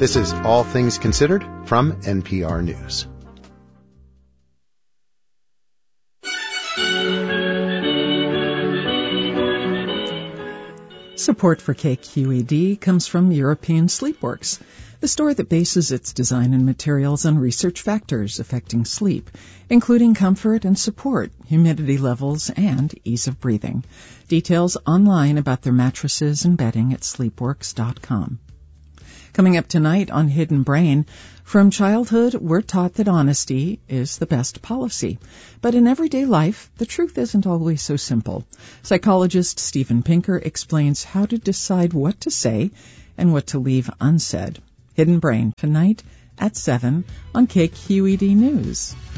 This is All Things Considered from NPR News. Support for KQED comes from European Sleepworks, the store that bases its design and materials on research factors affecting sleep, including comfort and support, humidity levels, and ease of breathing. Details online about their mattresses and bedding at sleepworks.com. Coming up tonight on Hidden Brain, from childhood, we're taught that honesty is the best policy. But in everyday life, the truth isn't always so simple. Psychologist Steven Pinker explains how to decide what to say and what to leave unsaid. Hidden Brain tonight at 7 on KQED News.